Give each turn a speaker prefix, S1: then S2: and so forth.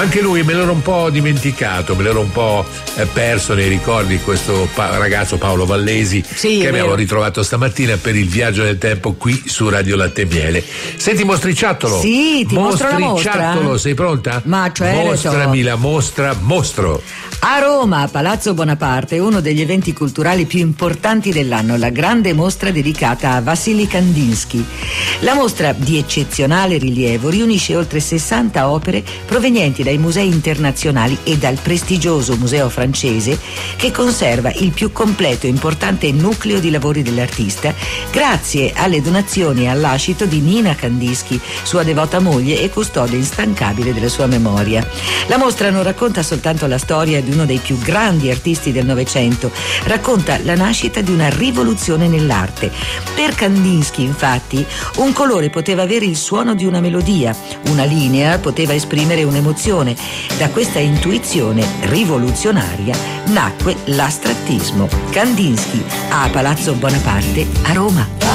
S1: Anche lui me l'ero un po' dimenticato, me l'ero un po' perso nei ricordi, questo ragazzo Paolo Vallesi,
S2: sì,
S1: che abbiamo ritrovato stamattina per il viaggio nel tempo qui su Radio Latte e Miele. Senti, mostriciattolo.
S2: Sì, ti mostro la mostra.
S1: Mostriciattolo, sei pronta?
S2: Ma certo.
S1: Mostrami la mostra, mostro.
S2: A Roma, Palazzo Bonaparte, uno degli eventi culturali più importanti dell'anno, la grande mostra dedicata a Vassili Kandinsky. La mostra, di eccezionale rilievo, riunisce oltre 60 opere provenienti dai musei internazionali e dal prestigioso museo francese, che conserva il più completo e importante nucleo di lavori dell'artista, grazie alle donazioni e al lascito di Nina Kandinsky, sua devota moglie e custode instancabile della sua memoria. La mostra non racconta soltanto la storia di uno dei più grandi artisti del Novecento, racconta la nascita di una rivoluzione nell'arte. Per Kandinsky, infatti, un colore poteva avere il suono di una melodia, una linea poteva esprimere un'emozione. Da questa intuizione rivoluzionaria nacque l'astrattismo. Kandinsky a Palazzo Bonaparte a Roma.